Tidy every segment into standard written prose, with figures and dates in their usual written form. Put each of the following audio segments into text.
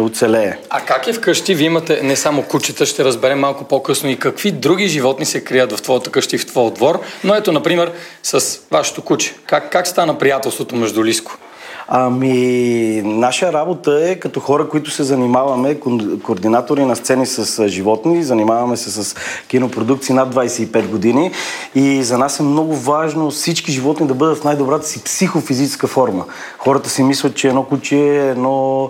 оцелее. А как е вкъщи? Вие имате не само кучета, ще разберем малко по-късно и какви други животни се крият в твоята къща и в твоя двор. Но ето, например, с вашето куче. Как стана приятелството между Лиско? Наша работа е като хора, които се занимаваме, координатори на сцени с животни, занимаваме се с кинопродукции над 25 години и за нас е много важно всички животни да бъдат в най-добрата си психофизическа форма. Хората си мислят, че едно куче, едно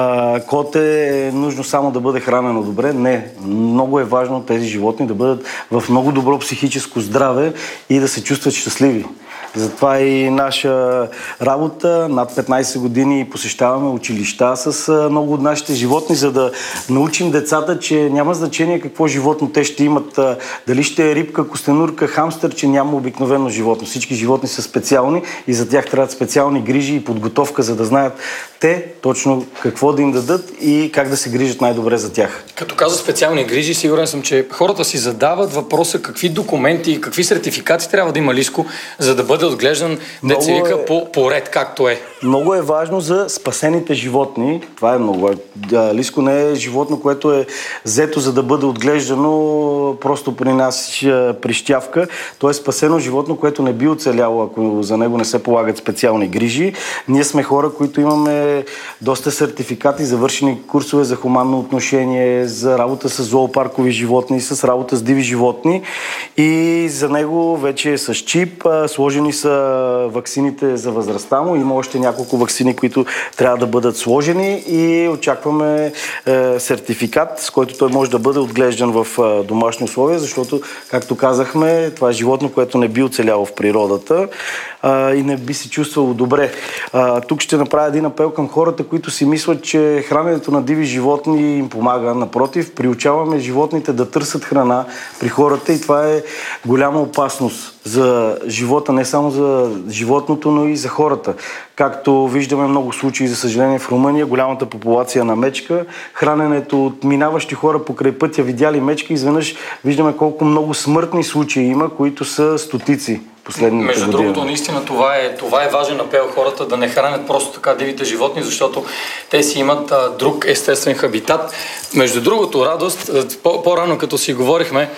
коте е нужно само да бъде хранено добре. Не, много е важно тези животни да бъдат в много добро психическо здраве и да се чувстват щастливи. Затова и наша работа. Над 15 години посещаваме училища с много от нашите животни, за да научим децата, че няма значение какво животно те ще имат. Дали ще е рибка, костенурка, хамстър, че няма обикновено животно. Всички животни са специални и за тях трябват специални грижи и подготовка, за да знаят те точно какво да им дадат и как да се грижат най-добре за тях. Като каза специални грижи, сигурен съм, че хората си задават въпроса какви документи и какви сертификати трябва да има Лиско, за да бъде отглеждан децелика по ред, както е. Много е важно за спасените животни. Това е много. Лиско не е животно, което е взето за да бъде отглеждано просто при нас прищявка. То е спасено животно, което не би оцеляло, ако за него не се полагат специални грижи. Ние сме хора, които имаме доста сертификати, завършени курсове за хуманно отношение, за работа с зоопаркови животни, с работа с диви животни. И за него вече е с чип. Сложени са ваксините за възрастта му. Има още няколко ваксини, които трябва да бъдат сложени и очакваме сертификат, с който той може да бъде отглеждан в домашни условия, защото, както казахме, това е животно, което не би оцеляло в природата и не би се чувствало добре. Тук ще направя един апел към хората, които си мислят, че храненето на диви животни им помага. Напротив, приучаваме животните да търсят храна при хората и това е голяма опасност за живота, не само за животното, но и за хората. Както виждаме много случаи, за съжаление, в Румъния, голямата популация на мечка, храненето от минаващи хора покрай пътя видяли мечки, изведнъж виждаме колко много смъртни случаи има, които са стотици. Между другото, наистина това е важен апел хората да не хранят просто така дивите животни, защото те си имат друг естествен хабитат. Между другото, Радост, по-рано като си говорихме,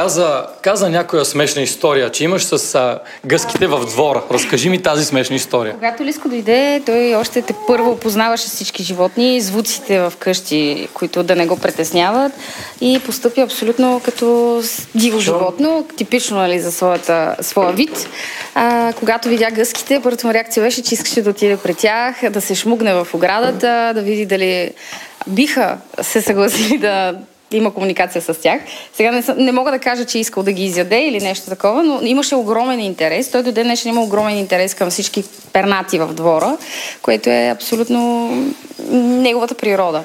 каза някоя смешна история, че имаш с гъските в двора. Разкажи ми тази смешна история. Когато Лиско дойде, той още те първо опознаваше всички животни, звуците в къщи, които да не го притесняват и постъпи абсолютно като диво животно, типично, нали, за своя вид. Когато видя гъските, първата му реакция беше, че искаше да отиде при тях, да се шмугне в оградата, да види дали биха се съгласили да има комуникация с тях. Сега не мога да кажа, че искал да ги изяде или нещо такова, но имаше огромен интерес. Той до ден днешен има огромен интерес към всички пернати в двора, което е абсолютно неговата природа.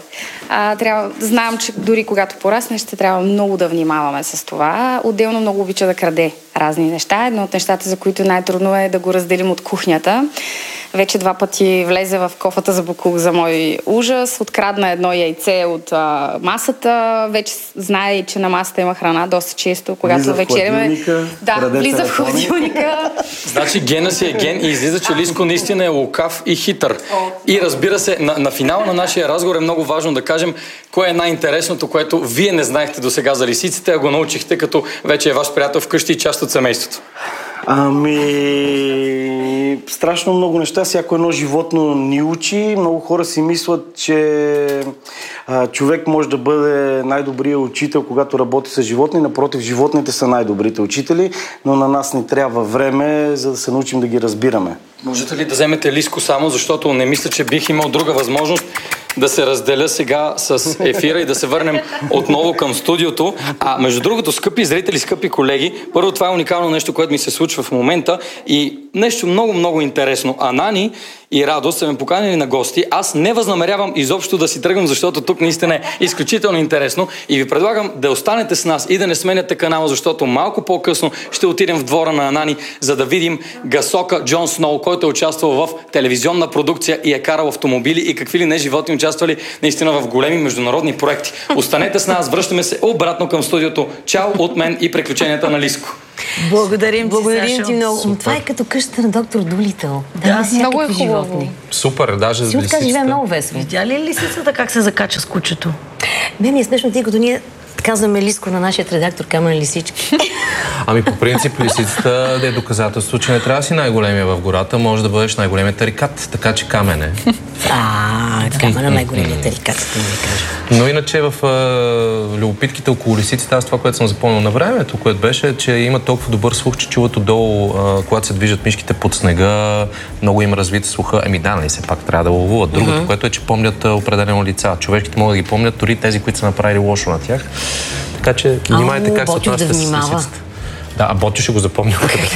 Знам, че дори когато порасне, ще трябва много да внимаваме с това. Отделно много обича да краде разни неща. Едно от нещата, за които най-трудно е да го разделим от кухнята. Вече 2 пъти влезе в кофата за боклук за мой ужас, открадна едно яйце от масата, вече знае, че на масата има храна доста често, когато вечеряме. Влиза в хладилника. Значи гена си е ген и излиза, че Лиско наистина е лукав и хитър. И разбира се, на финала на нашия разговор е много важно да кажем кое е най-интересното, което вие не знаехте до сега за лисиците, а го научихте, като вече е ваш приятел вкъщи и част от семейството. Страшно много неща. Всяко едно животно ни учи. Много хора си мислят, че човек може да бъде най-добрият учител, когато работи с животни. Напротив, животните са най-добрите учители, но на нас ни трябва време, за да се научим да ги разбираме. Можете ли да вземете Лиско само, защото не мисля, че бих имал друга възможност да се разделя сега с ефира и да се върнем отново към студиото. Между другото, скъпи зрители, скъпи колеги, първо това е уникално нещо, което ми се случва в момента и нещо много интересно. Анани и Радост са ме поканили на гости. Аз не възнамерявам изобщо да си тръгвам, защото тук наистина е изключително интересно и ви предлагам да останете с нас и да не сменяте канала, защото малко по-късно ще отидем в двора на Анани, за да видим гасока Джон Сноу, който е участвал в телевизионна продукция и е карал автомобили и какви ли не животни участвали наистина в големи международни проекти. Останете с нас, връщаме се обратно към студиото. Чао от мен и приключенията на Лиско. Благодарим ти много. Това е като къщата на доктор Дулитъл. Да, много е хубаво. Супер, даже с лисицата. Живее много весело. Видя ли лисицата как се закача с кучето? Ми е смешно, тъй като ние казваме Лиско на нашия редактор Камен Лисички. Ами по принцип лисицата е доказателство, че не трябва да си най-големия в гората, може да бъдеш най-големият тарикат, така че Камен е. Камен е най-големият тарикат, да ви кажа. Но иначе в любопитките около лисиците, аз това, което съм запомнил на времето, което беше, че има толкова добър слух, че чуват отдолу, когато се движат мишките под снега, много им развит слуха. Нали все пак трябва да ловуват. Другото, което е, че помнят определено лица. Човешките могат да ги помнят, дори тези, които са направили лошо на тях. Така че внимайте как се отнасяте с лисицата. Да, а Ботю ще го запомня.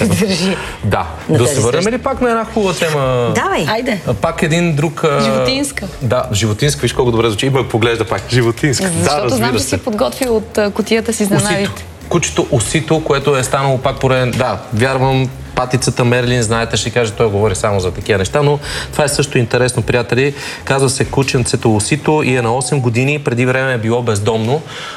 Да. Да се върнем ли пак на една хубава тема? Давай. Айде. Пак един друг... Животинска. Да, животинска. Виж колко добре звучи. Има поглежда пак. Животинска. Защото знам, че си подготвил от кутията си изненадите. Кучето Осито, което е станало пак пореден... Да, вярвам, патицата Мерлин, знаете, ще каже, той говори само за такива неща, но това е също интересно, приятели. Казва се кученцето Осито и е на 8 години, преди време е било бездомно.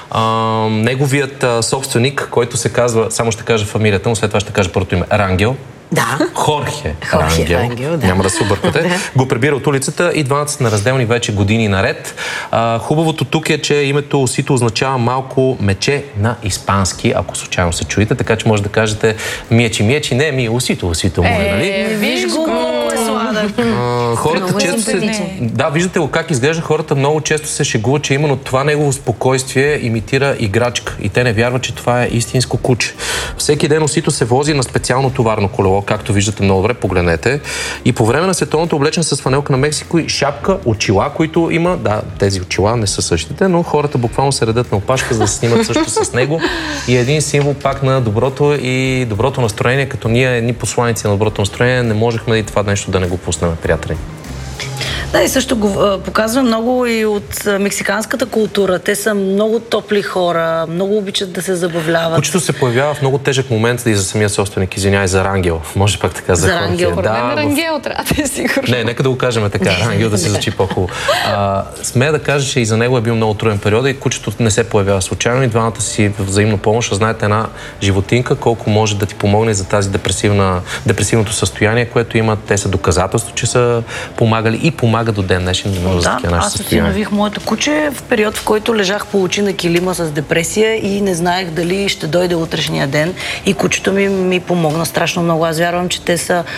Неговият собственик, който се казва, само ще кажа фамилията, но след това ще кажа първото име, Рангел. Да. Хорхе Рангел, да. Няма да се обърквате. Го прибира от улицата и двамата са неразделни вече години наред. Хубавото тук е, че името Осито означава малко мече на испански, ако случайно се чуете, така че може да кажете миечи, не ми Осито, моля, нали? Виж го, колко е сладък. Хората често се... Да, виждате го как изглежда. Хората много често се шегуват, че именно това негово спокойствие имитира играчка и те не вярват, че това е истинско куче. Всеки ден Осито се вози на специално товарно колело, както виждате много добре, погледнете. И по време на световното облечен с фанелка на Мексико и шапка, очила, които има. Да, тези очила не са същите, но хората буквално се редат на опашка, за да снимат също с него. И един символ пак на доброто и доброто настроение, като ние, едни посланици на доброто настроение, не можехме и това нещо да не го пуснем, приятели. Да, и също го показва много и от мексиканската култура. Те са много топли хора, много обичат да се забавляват. Кучето се появява в много тежък момент и за самия собственик, извинявай, за Рангел. Може пак така за Рангел. Да, Рангел трябва да е сигурно. Не, нека да го кажем така, Рангел да се звучи по-хубаво. Смея да кажа, че и за него е бил много труден период и кучето не се появява случайно и двамата си взаимно помощ. Знаете, една животинка, колко може да ти помогне за тази депресивното състояние, което имат. Те са доказателство, че са помагали и помагат до ден днешен да може да такива наши състояния. Аз осинових моето куче в период, в който лежах по очи на килима с депресия и не знаех дали ще дойде утрешния ден. И кучето ми помогна страшно много. Аз вярвам, че те са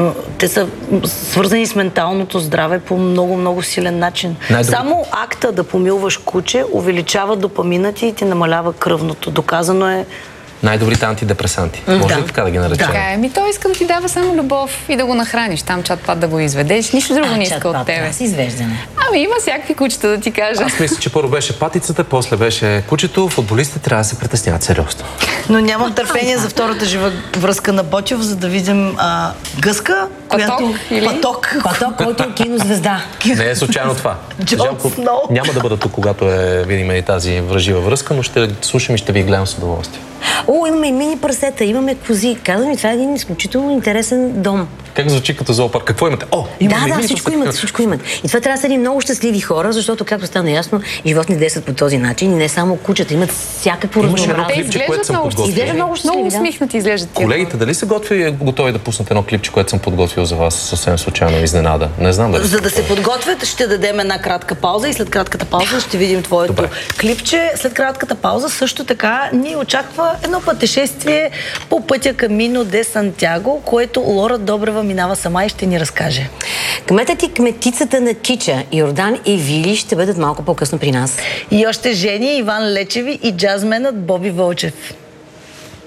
свързани с менталното здраве по много силен начин. Само акта да помилваш куче увеличава допаминът и ти намалява кръвното. Доказано е. Най-добрите антидепресанти. Може ли така да ги наречем? Така е. Той искам ти дава само любов и да го нахраниш. Там чат-пат да го изведеш. Нищо друго не иска от тебе. С извеждане. Има всякакви кучета, да ти кажа. Аз мисля, че първо беше патицата, после беше кучето. Футболистите трябва да се притесняват сериозно. Но нямам търпение за втората жива връзка на Ботев, за да видим Гъска, която... Паток, който е кинозвезда. Не е случайно това. Жалко, няма да бъда тук, когато видим и тази вражива връзка, но ще слушам и ще ви гледам с удоволствие. Имаме и мини прасета, имаме кози. Казвам, това е един изключително интересен дом. Как звучи като зоопарк? Какво имате? Всичко имат. И това трябва да са едни много щастливи хора, защото, както стана ясно, животни действат по този начин. И не само кучета, имат всякакво разнообразие. Те изглеждат много щастливи. Много усмихнати изглеждат. Колегите, дали са готови да пуснат едно клипче, което съм подготвил за вас съвсем случайно изненада? Не знам дали. За да се подготвят, ще дадем една кратка пауза и след кратката пауза ще видим твоето клипче. След кратката пауза също така ни очаква едно пътешествие по пътя Камино де Сантяго, което Лора Добрева минава сама и ще ни разкаже. Кметът и кметицата на Чича, Йордан и Вили, ще бъдат малко по-късно при нас. И още жени, Иван Лечеви и джазменът Боби Вълчев.